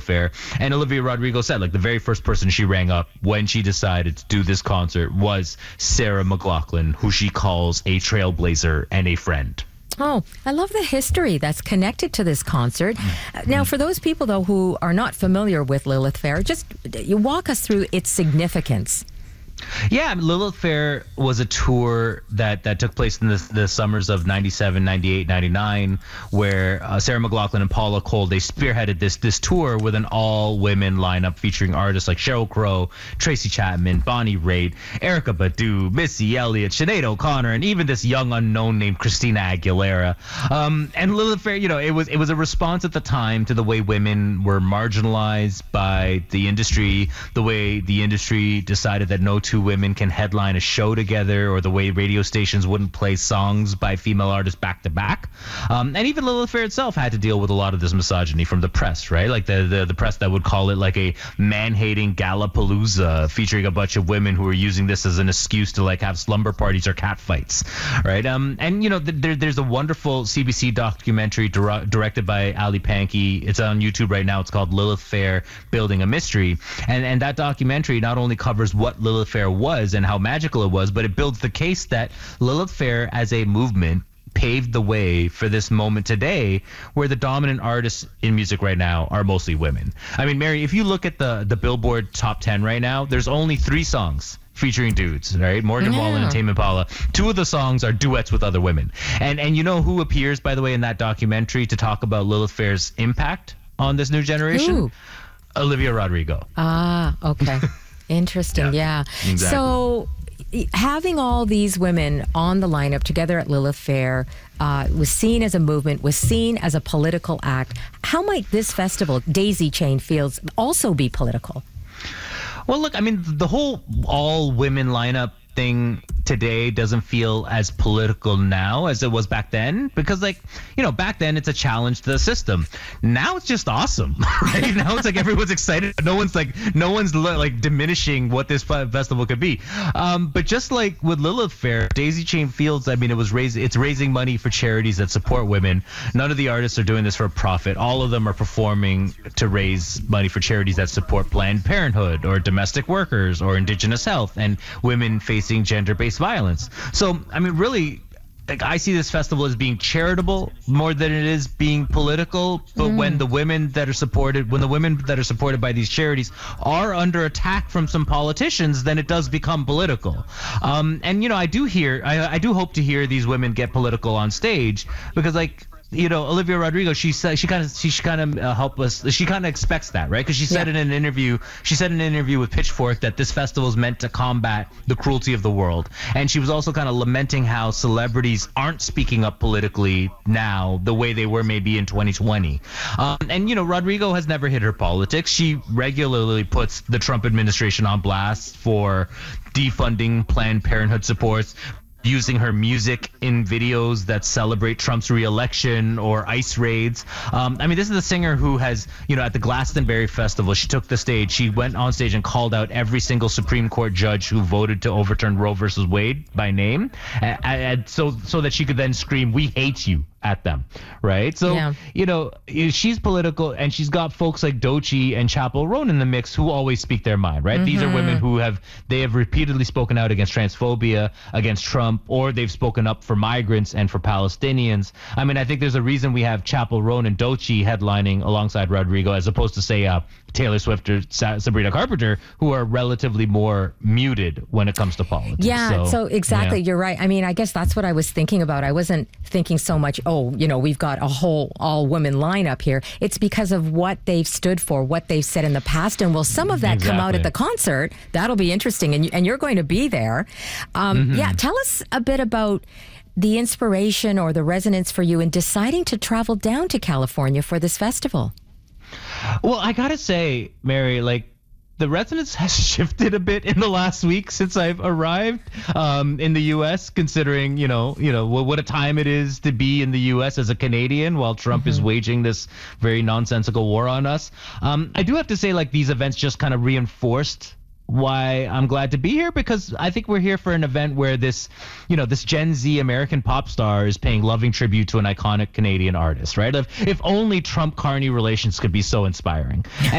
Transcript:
Fair. And Olivia Rodrigo said, like, the very first person she rang up when she decided to do this concert was Sarah McLachlan, who she calls a trailblazer and a friend. Oh, I love the history that's connected to this concert. Now, for those people, though, who are not familiar with Lilith Fair, just you walk us through its significance. Yeah, Lilith Fair was a tour that took place in the summers of 97, 98, 99, where Sarah McLachlan and Paula Cole, they spearheaded this tour with an all-women lineup featuring artists like Sheryl Crow, Tracy Chapman, Bonnie Raitt, Erykah Badu, Missy Elliott, Sinead O'Connor, and even this young unknown named Christina Aguilera. And Lilith Fair, it was a response at the time to the way women were marginalized by the industry, the way the industry decided that no two women can headline a show together, or the way radio stations wouldn't play songs by female artists back to back. And even Lilith Fair itself had to deal with a lot of this misogyny from the press, right? Like the press that would call it like a man-hating Gallapalooza, featuring a bunch of women who were using this as an excuse to like have slumber parties or cat fights, right? And there's a wonderful CBC documentary directed by Ali Pankey. It's on YouTube right now. It's called Lilith Fair: Building a Mystery. And that documentary not only covers what Lilith Fair was and how magical it was, but it builds the case that Lilith Fair as a movement paved the way for this moment today where the dominant artists in music right now are mostly women. I mean, Mary, if you look at the Billboard top 10 right now, there's only 3 songs featuring dudes, right? Morgan Wallen and Tame Impala. 2 of the songs are duets with other women. And you know who appears, by the way, in that documentary to talk about Lilith Fair's impact on this new generation? Ooh. Olivia Rodrigo. Ah, okay. Interesting, yeah. Exactly. So having all these women on the lineup together at Lilith Fair was seen as a movement, was seen as a political act. How might this festival, Daisy Chain Fields, also be political? Well, look, I mean, the whole all-women lineup thing today doesn't feel as political now as it was back then, because back then it's a challenge to the system. Now it's just awesome, right? Now it's like everyone's excited. No one's diminishing what this festival could be. But just like with Lilith Fair, Daisy Chain Fields, I mean, it's raising money for charities that support women. None of the artists are doing this for a profit. All of them are performing to raise money for charities that support Planned Parenthood or domestic workers or Indigenous health and women facing gender-based violence. So, I mean, really, I see this festival as being charitable more than it is being political. But when the women that are supported by these charities are under attack from some politicians, then it does become political. And I do hope to hear these women get political on stage, because Olivia Rodrigo, she kind of help us. She kind of expects that, right? Because she said in an interview with Pitchfork that this festival is meant to combat the cruelty of the world. And she was also kind of lamenting how celebrities aren't speaking up politically now the way they were maybe in 2020. Rodrigo has never hid her politics. She regularly puts the Trump administration on blast for defunding Planned Parenthood supports, using her music in videos that celebrate Trump's re-election or ICE raids. This is a singer who has, at the Glastonbury Festival, she took the stage. She went on stage and called out every single Supreme Court judge who voted to overturn Roe versus Wade by name, so that she could then scream, "We hate you," at them, right? So, she's political, and she's got folks like Doechii and Chappell Roan in the mix who always speak their mind, right? These are women who have repeatedly spoken out against transphobia, against Trump, or they've spoken up for migrants and for Palestinians. I mean, I think there's a reason we have Chappell Roan and Doechii headlining alongside Rodrigo, as opposed to, say, Taylor Swift or Sabrina Carpenter, who are relatively more muted when it comes to politics. Yeah, so exactly, you're right. I mean, I guess that's what I was thinking about. I wasn't thinking so much, we've got a whole all-women lineup here. It's because of what they've stood for, what they've said in the past, and will some of that come out at the concert? That'll be interesting, and you're going to be there. Yeah, tell us a bit about the inspiration or the resonance for you in deciding to travel down to California for this festival. Well, I gotta say, Mary, the resonance has shifted a bit in the last week since I've arrived in the U.S., considering, what a time it is to be in the U.S. as a Canadian while Trump is waging this very nonsensical war on us. I do have to say, these events just kind of reinforced why I'm glad to be here, because I think we're here for an event where this Gen Z American pop star is paying loving tribute to an iconic Canadian artist, right? If only Trump-Carney relations could be so inspiring.